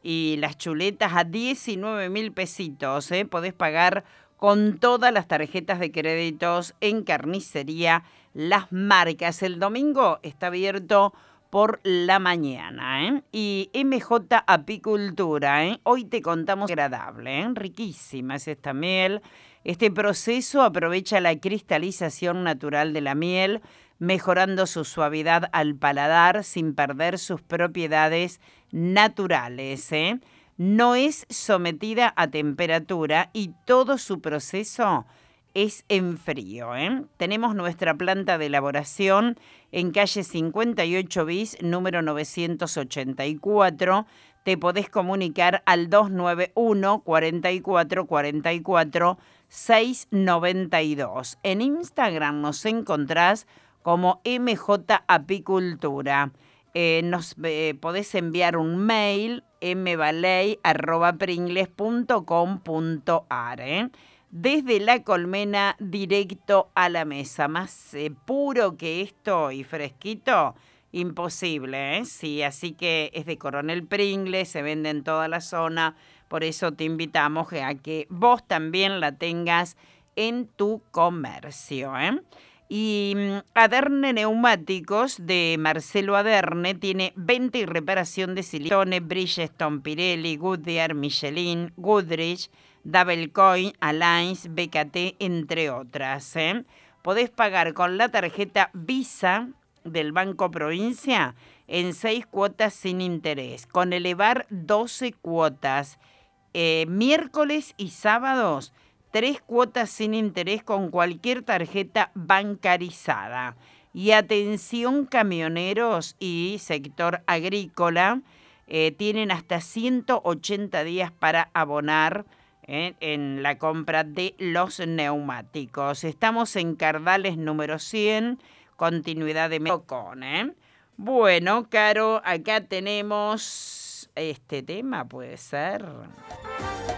y las chuletas a 19.000 pesitos. Podés pagar con todas las tarjetas de créditos en Carnicería Las Marcas. El domingo está abierto por la mañana, Y MJ Apicultura, Hoy te contamos agradable, Riquísima es esta miel. Este proceso aprovecha la cristalización natural de la miel, mejorando su suavidad al paladar sin perder sus propiedades naturales, No es sometida a temperatura y todo su proceso es en frío, Tenemos nuestra planta de elaboración en calle 58 bis, número 984. Te podés comunicar al 291 44 44 692. En Instagram nos encontrás como MJ Apicultura. Nos podés enviar un mail mbaley@pringles.com.ar, Desde la colmena directo a la mesa. Más puro que esto y fresquito, imposible, Sí, así que es de Coronel Pringles, se vende en toda la zona. Por eso te invitamos a que vos también la tengas en tu comercio, Y Aderne Neumáticos de Marcelo Aderne tiene venta y reparación de silicones, Bridgestone, Pirelli, Goodyear, Michelin, Goodrich, Double Coin, Alliance, BKT, entre otras. Podés pagar con la tarjeta Visa del Banco Provincia en 6 cuotas sin interés, con elevar 12 cuotas. Miércoles y sábados, 3 cuotas sin interés con cualquier tarjeta bancarizada. Y atención camioneros y sector agrícola, tienen hasta 180 días para abonar en la compra de los neumáticos. Estamos en Cardales número 100, continuidad de Mecón, Bueno, Caro, acá tenemos este tema, puede ser.